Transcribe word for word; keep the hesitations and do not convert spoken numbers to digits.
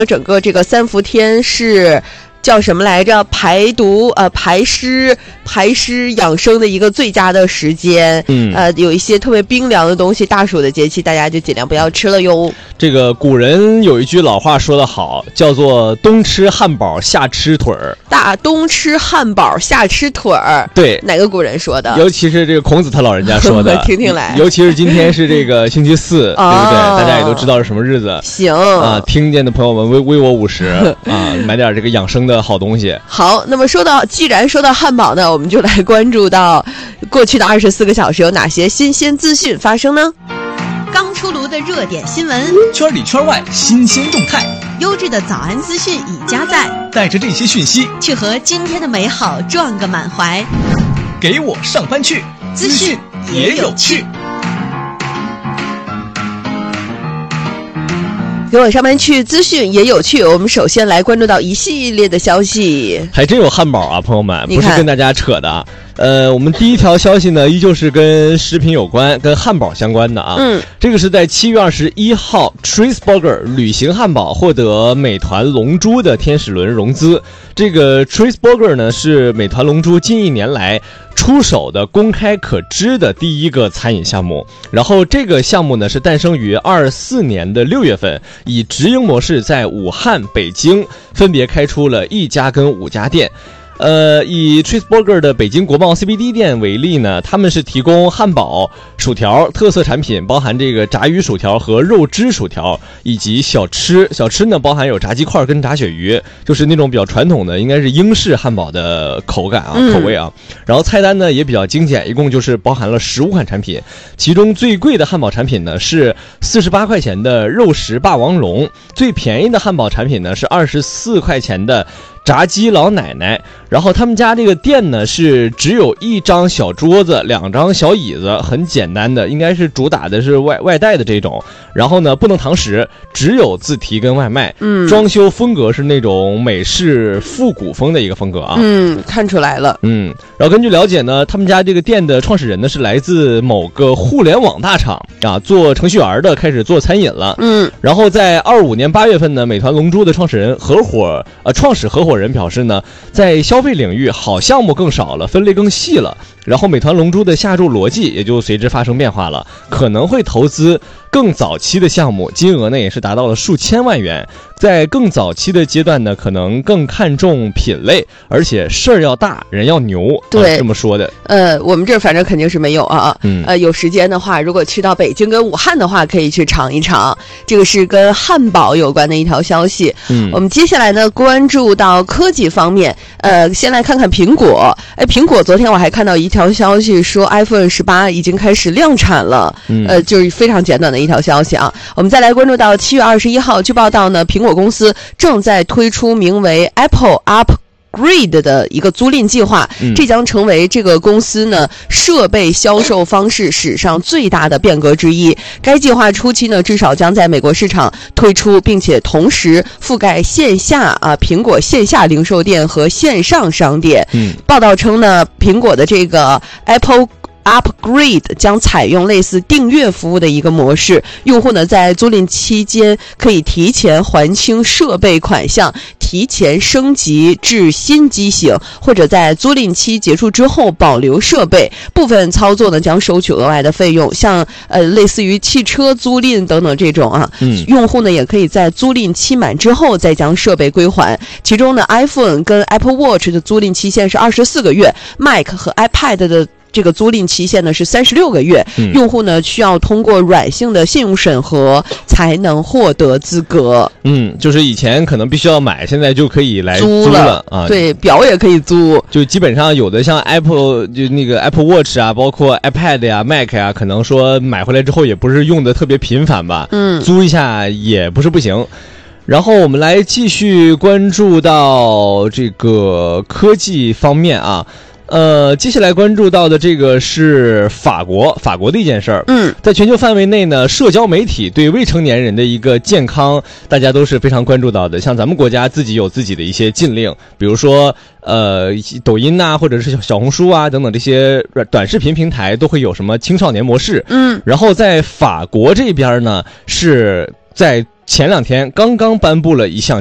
整个这个三伏天是叫什么来着？排毒呃排湿排湿养生的一个最佳的时间。嗯，呃，有一些特别冰凉的东西，大暑的节气，大家就尽量不要吃了哟。 这个古人有一句老话说得好，叫做冬吃汉堡，夏吃腿儿。 大冬吃汉堡，夏吃腿儿。 对， 哪个古人说的？ 尤其是这个孔子他老人家说的。 听听来。 尤其是今天是这个星期四，对不对？大家也都知道是什么日子。 行啊，听见的朋友们微微我五十啊，买点这个养生的好东西。 好，那么说到既然说到汉堡呢，我们就来关注到过去的二十四个小时有哪些新鲜资讯发生呢？刚出炉的热点新闻， 圈里圈外新鲜动态， 优质的早安资讯已加载， 带着这些讯息去和今天的美好撞个满怀。 给我上班去，资讯也有趣。 给我上班去，资讯也有趣。我们首先来关注到一系列的消息， 还真有汉堡啊，朋友们，不是跟大家扯的。呃，我们第一条消息呢，依旧是跟食品有关，跟汉堡相关的啊。嗯，这个是在七月二十一号 ，Traceburger 旅行汉堡获得美团龙珠的天使轮融资。这个 Traceburger 呢，是美团龙珠近一年来出手的公开可知的第一个餐饮项目。然后这个项目呢，是诞生于二四年的六月份，以直营模式在武汉、北京分别开出了一家跟五家店。呃，以 Traceburger 的北京国贸 C B D 店为例呢，他们是提供汉堡、薯条特色产品，包含这个炸鱼薯条和肉汁薯条，以及小吃。小吃呢，包含有炸鸡块跟炸鳕鱼，就是那种比较传统的，应该是英式汉堡的口感啊、嗯、口味啊。然后菜单呢也比较精简，一共就是包含了十五款产品，其中最贵的汉堡产品呢是四十八块钱的肉食霸王龙，最便宜的汉堡产品呢是二十四块钱的炸鸡老奶奶。然后他们家这个店呢是只有一张小桌子，两张小椅子，很简单的，应该是主打的是外外带的这种。然后呢不能堂食，只有自提跟外卖。嗯，装修风格是那种美式复古风的一个风格啊。 嗯，看出来了。 嗯，然后根据了解呢，他们家这个店的创始人呢是来自某个互联网大厂啊，做程序员的，开始做餐饮了。嗯，然后在二五年八月份呢，美团龙珠的创始人合伙呃创始合伙人表示呢，在消费领域好项目更少了，分类更细了，然后美团龙珠的下注逻辑也就随之发生变化了，可能会投资更早期的项目，金额呢也是达到了数千万元。在更早期的阶段呢，可能更看重品类，而且事儿要大，人要牛。对、啊，这么说的。 呃，我们这反正肯定是没有啊。嗯。呃，有时间的话，如果去到北京跟武汉的话，可以去尝一尝。这个是跟汉堡有关的一条消息。嗯。我们接下来呢，关注到科技方面。呃，先来看看苹果。哎，苹果昨天我还看到一条消息说 iPhone 十八已经开始量产了。嗯。呃，就是非常简短的一条消息啊。我们再来关注到七月二十一号，据报道呢，苹果公司正在推出名为 Apple Upgrade 的一个租赁计划，嗯、这将成为这个公司呢设备销售方式史上最大的变革之一。该计划初期呢，至少将在美国市场推出，并且同时覆盖线下啊苹果线下零售店和线上商店。嗯，报道称呢，苹果的这个 Apple Upgrade 将采用类似订阅服务的一个模式，用户呢在租赁期间可以提前还清设备款项，提前升级至新机型，或者在租赁期结束之后保留设备。部分操作呢将收取额外的费用，像呃类似于汽车租赁等等这种啊，嗯，用户呢也可以在租赁期满之后再将设备归还。其中呢 iPhone 跟 Apple Watch 的租赁期限是二十四个月 ，Mac 和 iPad 的这个租赁期限呢是三十六个月，嗯、用户呢需要通过软性的信用审核才能获得资格。 嗯，就是以前可能必须要买，现在就可以来租了, 租了啊。 对，表也可以租。 就基本上有的像 Apple 就那个 Apple Watch 啊，包括 iPad 呀、啊、Mac 呀、啊，可能说买回来之后也不是用的特别频繁吧，嗯，租一下也不是不行。然后我们来继续关注到这个科技方面啊。呃，接下来关注到的这个是法国，法国的一件事儿。嗯，在全球范围内呢，社交媒体对未成年人的一个健康，大家都是非常关注到的。像咱们国家自己有自己的一些禁令，比如说呃，抖音呐、啊，或者是小红书啊等等这些短视频平台都会有什么青少年模式。嗯，然后在法国这边呢，是在前两天刚刚颁布了一项